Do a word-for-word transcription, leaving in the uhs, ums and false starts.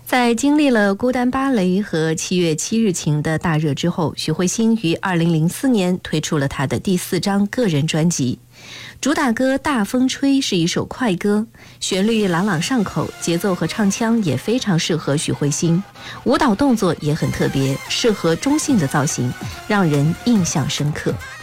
在经历了《孤单芭蕾》和《七月七日晴》的大热之后，许慧欣于二零零四年推出了她的第四张个人专辑。主打歌《大风吹》是一首快歌，旋律朗朗上口，节奏和唱腔也非常适合许慧欣，舞蹈动作也很特别，适合中性的造型，让人印象深刻。